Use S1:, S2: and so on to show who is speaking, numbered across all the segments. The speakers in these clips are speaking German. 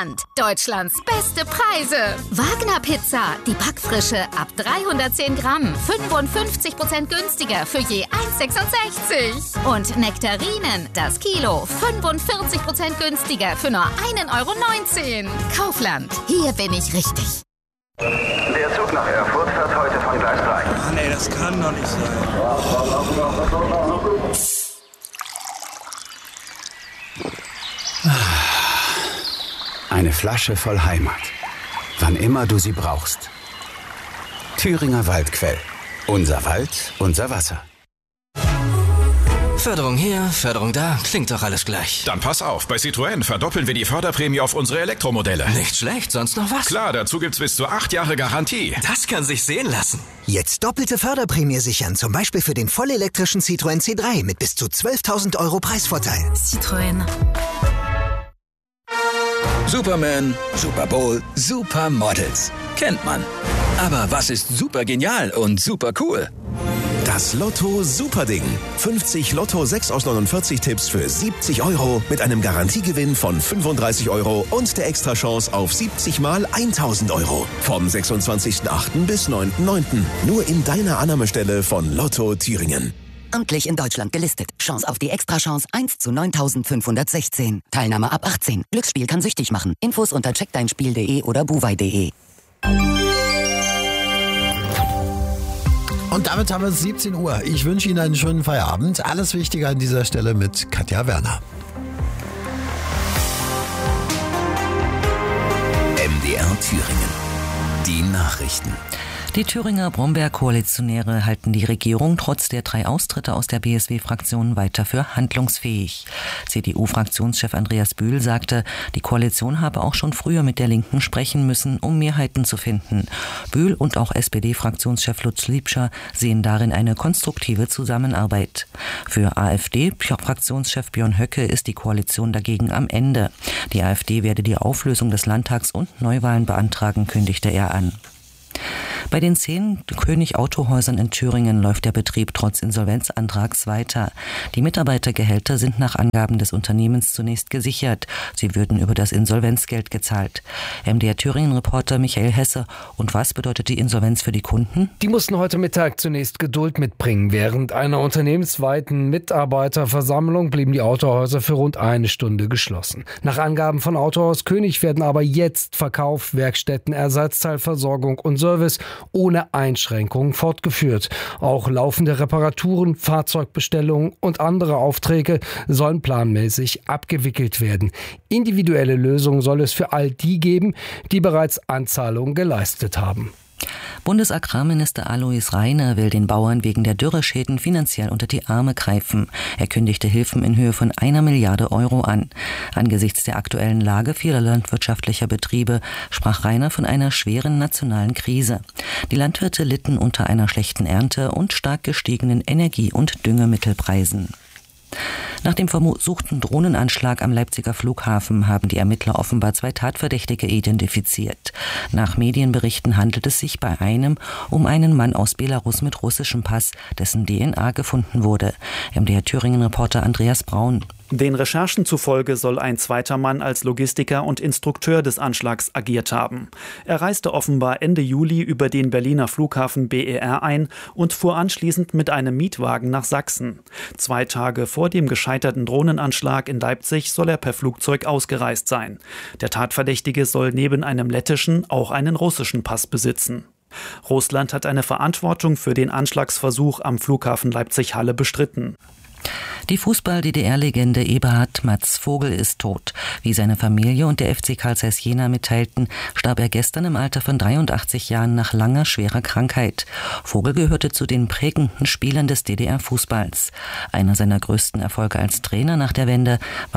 S1: Kaufland. Deutschlands beste Preise. Wagner Pizza, die Backfrische ab 310 Gramm. 55% günstiger für je 1,66. Und Nektarinen, das Kilo. 45% günstiger für nur 1,19 €. Kaufland, hier bin ich richtig.
S2: Der Zug nach Erfurt fährt heute von Gleis 3.
S3: Ach nee, das kann doch nicht sein.
S4: Eine Flasche voll Heimat. Wann immer du sie brauchst. Thüringer Waldquell. Unser Wald, unser Wasser.
S5: Förderung hier, Förderung da, klingt doch alles gleich.
S6: Dann pass auf, bei Citroën verdoppeln wir die Förderprämie auf unsere Elektromodelle.
S5: Nicht schlecht, sonst noch was?
S6: Klar, dazu gibt's bis zu 8 Jahre Garantie.
S5: Das kann sich sehen lassen.
S7: Jetzt doppelte Förderprämie sichern, zum Beispiel für den vollelektrischen Citroën C3 mit bis zu 12.000 € Preisvorteil.
S1: Citroën.
S8: Superman, Super Bowl, Supermodels. Kennt man. Aber was ist super genial und super cool?
S9: Das Lotto Superding. 50 Lotto 6 aus 49 Tipps für 70 € mit einem Garantiegewinn von 35 € und der Extrachance auf 70 mal 1.000 €. Vom 26.08. bis 9.09. Nur in deiner Annahmestelle von Lotto Thüringen.
S10: Amtlich in Deutschland gelistet. Chance auf die Extrachance 1 zu 9.516. Teilnahme ab 18. Glücksspiel kann süchtig machen. Infos unter checkdeinspiel.de oder buwei.de.
S11: Und damit haben wir es 17 Uhr. Ich wünsche Ihnen einen schönen Feierabend. Alles Wichtige an dieser Stelle mit Katja Werner.
S12: MDR Thüringen. Die Nachrichten.
S13: Die Thüringer Brombeer-Koalitionäre halten die Regierung trotz der 3 Austritte aus der BSW-Fraktion weiter für handlungsfähig. CDU-Fraktionschef Andreas Bühl sagte, die Koalition habe auch schon früher mit der Linken sprechen müssen, um Mehrheiten zu finden. Bühl und auch SPD-Fraktionschef Lutz Liebscher sehen darin eine konstruktive Zusammenarbeit. Für AfD-Fraktionschef Björn Höcke ist die Koalition dagegen am Ende. Die AfD werde die Auflösung des Landtags und Neuwahlen beantragen, kündigte er an. Bei den 10 König-Autohäusern in Thüringen läuft der Betrieb trotz Insolvenzantrags weiter. Die Mitarbeitergehälter sind nach Angaben des Unternehmens zunächst gesichert. Sie würden über das Insolvenzgeld gezahlt. MDR Thüringen-Reporter Michael Hesse. Und was bedeutet die Insolvenz für die Kunden?
S14: Die mussten heute Mittag zunächst Geduld mitbringen. Während einer unternehmensweiten Mitarbeiterversammlung blieben die Autohäuser für rund 1 Stunde geschlossen. Nach Angaben von Autohaus König werden aber jetzt Verkauf, Werkstätten, Ersatzteilversorgung und Service ohne Einschränkungen fortgeführt. Auch laufende Reparaturen, Fahrzeugbestellungen und andere Aufträge sollen planmäßig abgewickelt werden. Individuelle Lösungen soll es für all die geben, die bereits Anzahlungen geleistet haben.
S13: Bundesagrarminister Alois Rainer will den Bauern wegen der Dürreschäden finanziell unter die Arme greifen. Er kündigte Hilfen in Höhe von 1 Milliarde € an. Angesichts der aktuellen Lage vieler landwirtschaftlicher Betriebe sprach Rainer von einer schweren nationalen Krise. Die Landwirte litten unter einer schlechten Ernte und stark gestiegenen Energie- und Düngemittelpreisen. Nach dem versuchten Drohnenanschlag am Leipziger Flughafen haben die Ermittler offenbar 2 Tatverdächtige identifiziert. Nach Medienberichten handelt es sich bei einem um einen Mann aus Belarus mit russischem Pass, dessen DNA gefunden wurde. MDR Thüringen-Reporter Andreas Braun.
S15: Den Recherchen zufolge soll ein zweiter Mann als Logistiker und Instrukteur des Anschlags agiert haben. Er reiste offenbar Ende Juli über den Berliner Flughafen BER ein und fuhr anschließend mit einem Mietwagen nach Sachsen. 2 Tage vor dem gescheiterten Drohnenanschlag in Leipzig soll er per Flugzeug ausgereist sein. Der Tatverdächtige soll neben einem lettischen auch einen russischen Pass besitzen. Russland hat eine Verantwortung für den Anschlagsversuch am Flughafen Leipzig-Halle bestritten.
S13: Die Fußball-DDR-Legende Eberhard Matz Vogel ist tot. Wie seine Familie und der FC Carl Zeiss Jena mitteilten, starb er gestern im Alter von 83 Jahren nach langer, schwerer Krankheit. Vogel gehörte zu den prägenden Spielern des DDR-Fußballs. Einer seiner größten Erfolge als Trainer nach der Wende war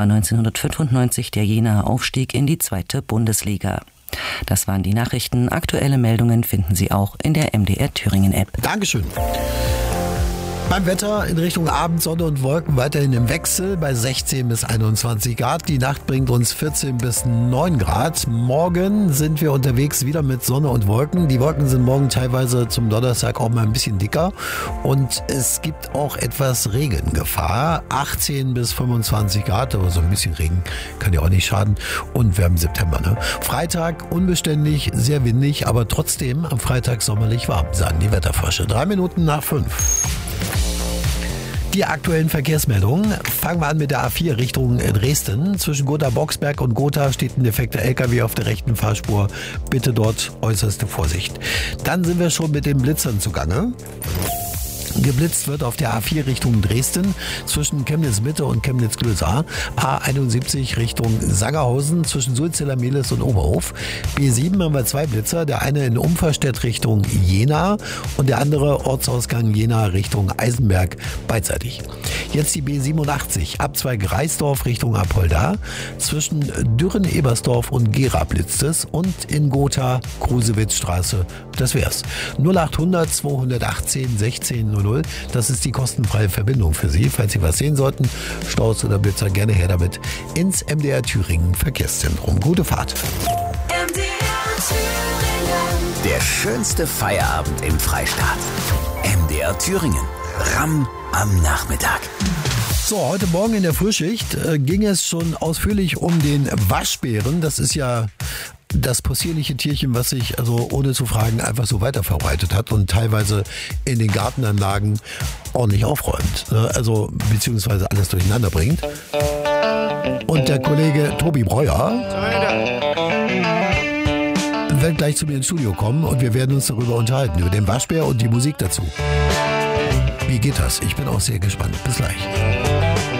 S13: 1995 der Jenaer Aufstieg in die 2. Bundesliga. Das waren die Nachrichten. Aktuelle Meldungen finden Sie auch in der MDR Thüringen App.
S11: Dankeschön. Beim Wetter in Richtung Abend, Sonne und Wolken weiterhin im Wechsel bei 16 bis 21 Grad. Die Nacht bringt uns 14 bis 9 Grad. Morgen sind wir unterwegs wieder mit Sonne und Wolken. Die Wolken sind morgen teilweise zum Donnerstag auch mal ein bisschen dicker. Und es gibt auch etwas Regengefahr. 18 bis 25 Grad, aber so ein bisschen Regen kann ja auch nicht schaden. Und wir haben September, ne? Freitag unbeständig, sehr windig, aber trotzdem am Freitag sommerlich warm, sagen die Wetterforscher. 3 Minuten nach 5. Die aktuellen Verkehrsmeldungen. Fangen wir an mit der A4 Richtung Dresden. Zwischen Gotha-Boxberg und Gotha steht ein defekter LKW auf der rechten Fahrspur. Bitte dort äußerste Vorsicht. Dann sind wir schon mit den Blitzern zugange. Geblitzt wird auf der A4 Richtung Dresden zwischen Chemnitz-Mitte und Chemnitz-Glösa. A71 Richtung Sangerhausen zwischen Sulziller-Mehlis und Oberhof. B7 haben wir 2 Blitzer. Der eine in Umferstedt Richtung Jena und der andere Ortsausgang Jena Richtung Eisenberg beidseitig. Jetzt die B87 Abzweig Reisdorf Richtung Apolda. Zwischen Dürren-Ebersdorf und Gera blitzt es und in Gotha Krusewitzstraße. Das wär's. 0800 218 16 00. Das ist die kostenfreie Verbindung für Sie. Falls Sie was sehen sollten, Staus oder Blitzer, gerne her damit ins MDR Thüringen Verkehrszentrum. Gute Fahrt.
S12: MDR Thüringen. Der schönste Feierabend im Freistaat. MDR Thüringen. Ramm am Nachmittag.
S11: So, heute Morgen in der Frühschicht ging es schon ausführlich um den Waschbären. Das ist ja das possierliche Tierchen, was sich also ohne zu fragen einfach so weiter verbreitet hat und teilweise in den Gartenanlagen ordentlich aufräumt. Also beziehungsweise alles durcheinander bringt. Und der Kollege Tobi Breuer wird gleich zu mir ins Studio kommen und wir werden uns darüber unterhalten, über den Waschbär und die Musik dazu. Wie geht das? Ich bin auch sehr gespannt. Bis gleich.